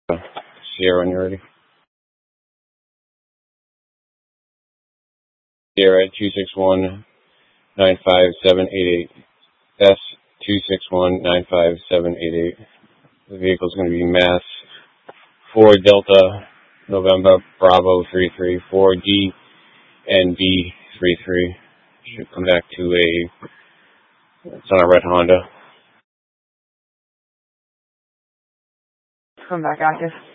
Sierra, when you're ready. Sierra 261-95788. S261-95788. The vehicle is going to be Mass 4 Delta November Bravo 33 4D and B 33. Should come back to it's on a red Honda. Come back active.